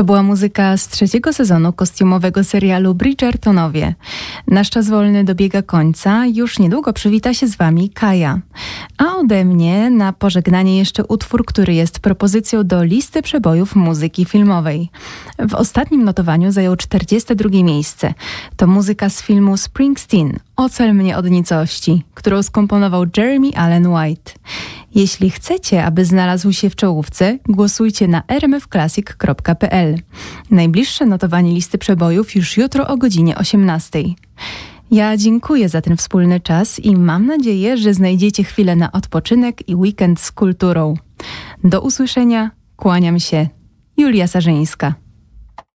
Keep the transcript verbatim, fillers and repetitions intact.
To była muzyka z trzeciego sezonu kostiumowego serialu Bridgertonowie. Nasz czas wolny dobiega końca. Już niedługo przywita się z wami Kaja. A ode mnie na pożegnanie jeszcze utwór, który jest propozycją do listy przebojów muzyki filmowej. W ostatnim notowaniu zajął czterdzieste drugie miejsce. To muzyka z filmu Springsteen Ocal mnie od nicości, którą skomponował Jeremy Allen White. Jeśli chcecie, aby znalazł się w czołówce, głosujcie na r m f classic kropka p l. Najbliższe notowanie listy przebojów już jutro o godzinie osiemnastej. Ja dziękuję za ten wspólny czas i mam nadzieję, że znajdziecie chwilę na odpoczynek i weekend z kulturą. Do usłyszenia, kłaniam się. Julia Sarzyńska.